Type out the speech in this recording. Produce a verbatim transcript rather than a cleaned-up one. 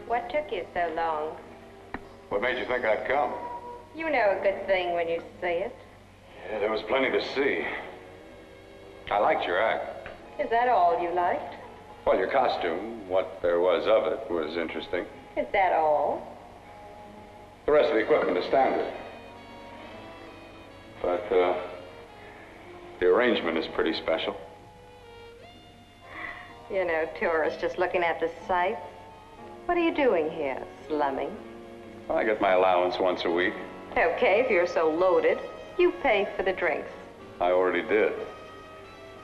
What took you so long? What made you think I'd come? You know a good thing when you see it. Yeah, there was plenty to see. I liked your act. Is that all you liked? Well, your costume, what there was of it, was interesting. Is that all? The rest of the equipment is standard. But, uh, the arrangement is pretty special. You know, tourists just looking at the sights. What are you doing here, slumming? I get my allowance once a week. Okay, if you're so loaded, you pay for the drinks. I already did.